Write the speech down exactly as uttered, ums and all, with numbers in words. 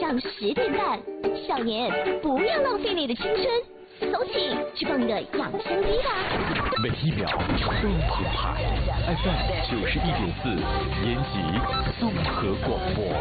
上十点半。少年，不要浪费你的青春，走起，去放个养生机吧。 每一秒都精彩 ，F M 九十一点四，延吉综合广播。